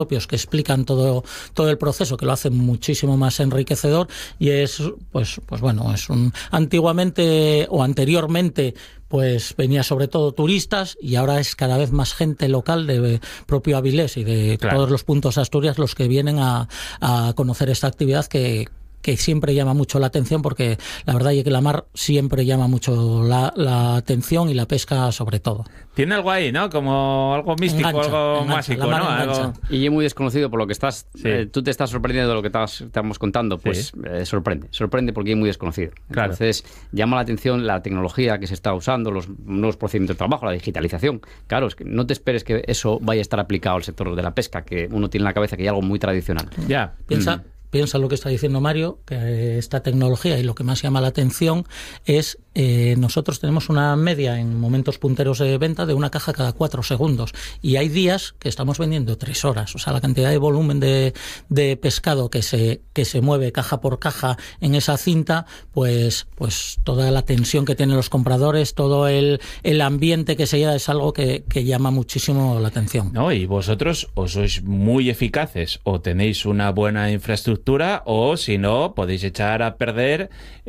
propios que explican todo el proceso, que lo hace muchísimo más enriquecedor, y es pues bueno, es antiguamente o anteriormente pues venía sobre todo turistas, y ahora es cada vez más gente local de propio Avilés y de todos los puntos de Asturias los que vienen a conocer esta actividad que siempre llama mucho la atención, porque la verdad es que la mar siempre llama mucho la atención, y la pesca sobre todo. Tiene algo ahí, ¿no? Como algo místico, algo mágico, ¿no? Algo... Y es muy desconocido por lo que estás... Sí. Tú te estás sorprendiendo de lo que estamos contando, pues sí. Sorprende porque es muy desconocido. Claro. Entonces llama la atención la tecnología que se está usando, los nuevos procedimientos de trabajo, la digitalización. Claro, es que no te esperes que eso vaya a estar aplicado al sector de la pesca, que uno tiene en la cabeza que hay algo muy tradicional. Ya, Piensa lo que está diciendo Mario, que esta tecnología, y lo que más llama la atención es nosotros tenemos una media en momentos punteros de venta de una caja cada 4 segundos, y hay días que estamos vendiendo 3 horas. O sea, la cantidad de volumen de pescado que se mueve caja por caja en esa cinta, pues toda la tensión que tienen los compradores, todo el ambiente que se lleva, es algo que llama muchísimo la atención. No, y vosotros o sois muy eficaces o tenéis una buena infraestructura, o si no, podéis echar a perder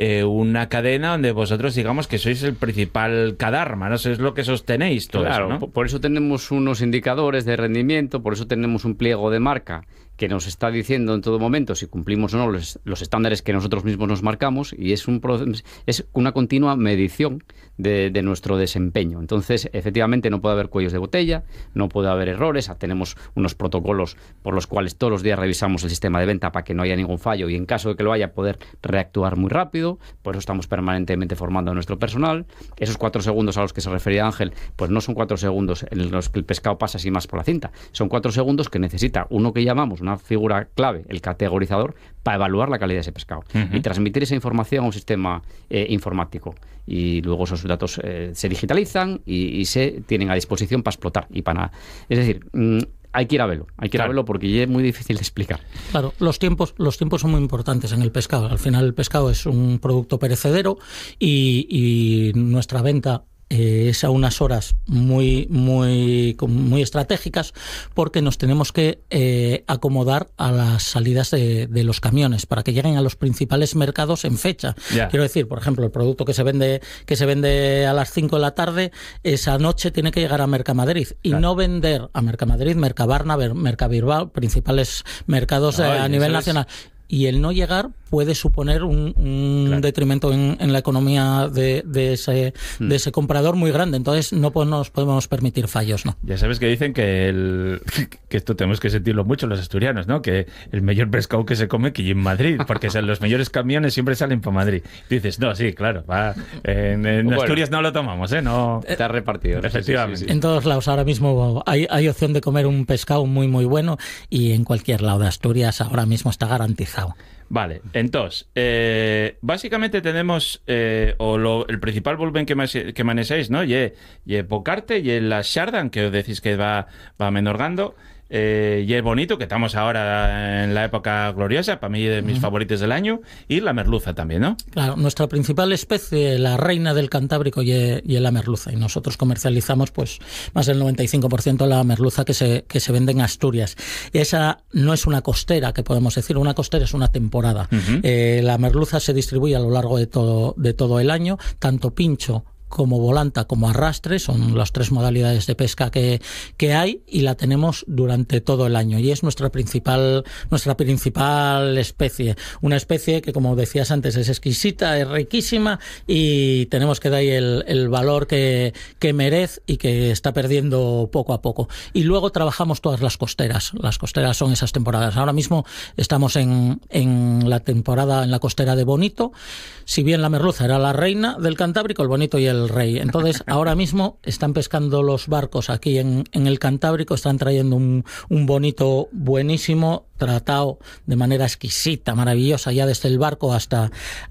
una cadena donde vosotros digamos que sois el principal cadarma, ¿no? Sois lo que sostenéis todo eso, ¿no? Por eso tenemos unos indicadores de rendimiento, por eso tenemos un pliego de marca que nos está diciendo en todo momento si cumplimos o no los estándares que nosotros mismos nos marcamos, y es una continua medición de nuestro desempeño. Entonces, efectivamente, no puede haber cuellos de botella, no puede haber errores. Tenemos unos protocolos por los cuales todos los días revisamos el sistema de venta para que no haya ningún fallo, y en caso de que lo haya, poder reactuar muy rápido. Por eso estamos permanentemente formando a nuestro personal. Esos 4 segundos a los que se refería Ángel, pues no son 4 segundos en los que el pescado pasa así más por la cinta. Son 4 segundos que necesita uno que llamamos una figura clave, el categorizador, para evaluar la calidad de ese pescado y transmitir esa información a un sistema informático. Y luego esos datos se digitalizan y se tienen a disposición para explotar y para nada. Es decir, hay que ir a verlo, porque es muy difícil de explicar. Claro, los tiempos son muy importantes en el pescado. Al final el pescado es un producto perecedero, y nuestra venta es a unas horas muy estratégicas, porque nos tenemos que acomodar a las salidas de los camiones para que lleguen a los principales mercados en fecha. Yeah. Quiero decir, por ejemplo, el producto que se vende a las 5 de la tarde, esa noche tiene que llegar a Mercamadrid, y no vender a Mercamadrid, Mercabarna, Mercabilbao, principales mercados a nivel nacional. Y el no llegar puede suponer un detrimento en la economía de ese comprador muy grande. Entonces no nos podemos permitir fallos, ¿no? Ya sabes que dicen que esto tenemos que sentirlo mucho los asturianos, ¿no? Que el mejor pescado que se come aquí en Madrid, porque los mejores camiones siempre salen para Madrid. Y dices, no, sí, claro, en Asturias no lo tomamos, ¿eh? No está repartido. Efectivamente. Sí. En todos lados ahora mismo hay opción de comer un pescado muy, muy bueno, y en cualquier lado de Asturias ahora mismo está garantizado. Vale, entonces, básicamente tenemos el principal volumen que manejáis, ¿no? Y Bocarte y la Shardan, que os decís que va menorgando, y el bonito, que estamos ahora en la época gloriosa, para mí de mis favoritos del año, y la merluza también, ¿no? Claro, nuestra principal especie, la reina del Cantábrico, y la merluza, y nosotros comercializamos pues más del 95% de la merluza que se vende en Asturias. Esa no es una costera, que podemos decir, una costera es una temporada. La merluza se distribuye a lo largo de todo el año, tanto pincho como volanta como arrastre, son las 3 modalidades de pesca que hay, y la tenemos durante todo el año, y es nuestra principal especie, una especie que, como decías antes, es exquisita, es riquísima, y tenemos que darle el valor que merece, y que está perdiendo poco a poco. Y luego trabajamos todas las costeras son esas temporadas. Ahora mismo estamos en la temporada, en la costera de Bonito. Si bien la merluza era la reina del Cantábrico, el Bonito y el rey. Entonces, ahora mismo están pescando los barcos aquí en el Cantábrico, están trayendo un Bonito buenísimo, tratado de manera exquisita, maravillosa, ya desde el barco hasta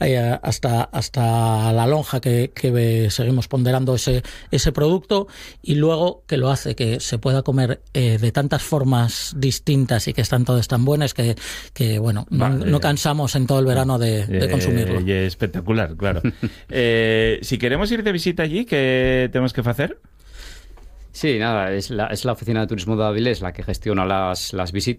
la lonja que seguimos ponderando ese producto, y luego que lo hace que se pueda comer de tantas formas distintas, y que están todas tan buenas que bueno, no cansamos en todo el verano de consumirlo. Y espectacular, claro. Si queremos ir de visita allí, ¿qué tenemos que hacer? Sí, nada, es la Oficina de Turismo de Avilés la que gestiona las visitas.